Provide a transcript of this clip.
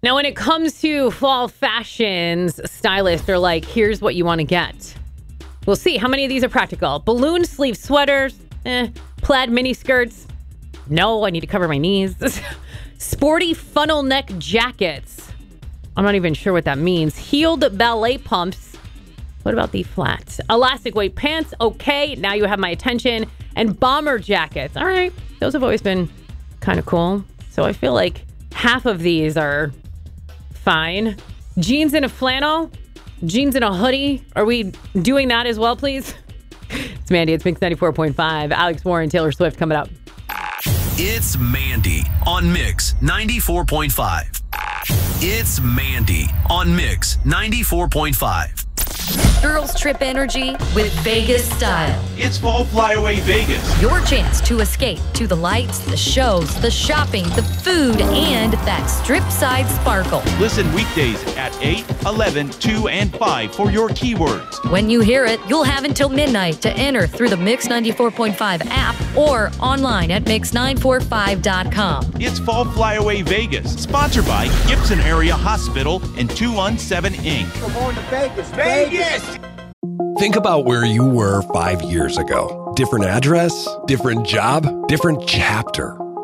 Now, when it comes to fall fashions, stylists are like, here's what you want to get. We'll see how many of these are practical. Balloon sleeve sweaters, plaid mini skirts. No, I need to cover my knees. Sporty funnel neck jackets. I'm not even sure what that means. Heeled ballet pumps. What about the flat? Elastic weight pants. Okay, now you have my attention. And bomber jackets. All right, those have always been kind of cool. So I feel like half of these are fine. Jeans and a flannel. Jeans and a hoodie. Are we doing that as well, please? It's Mandy. It's Mix 94.5. Alex Warren, Taylor Swift coming up. It's Mandy on Mix 94.5. It's Mandy on Mix 94.5. Girls trip energy with Vegas style. It's Fall Flyaway Vegas. Your chance to escape to the lights, the shows, the shopping, the food, and that strip side sparkle. Listen weekdays at 8, 11, 2, and 5 for your keywords. When you hear it, you'll have until midnight to enter through the Mix 94.5 app or online at mix945.com. It's Fall Flyaway Vegas, sponsored by Gibson Area Hospital and 217 Inc. We're going to Vegas, Vegas! Think about where you were 5 years ago. Different address, different job, different chapter.